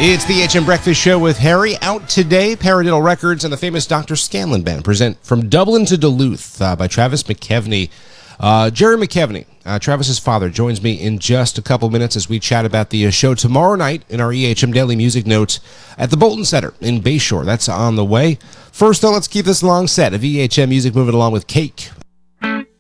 It's the HM Breakfast Show with Harry. Out today, Paradiddle Records and the famous Dr. Scanlon Band present From Dublin to Duluth by Travis McKevney. Jerry McKevney, Travis's father, joins me in just a couple minutes as we chat about the show tomorrow night in our EHM Daily Music Notes at the Bolton Center in Bayshore. That's on the way. First, though, let's keep this long set of EHM music moving along with Cake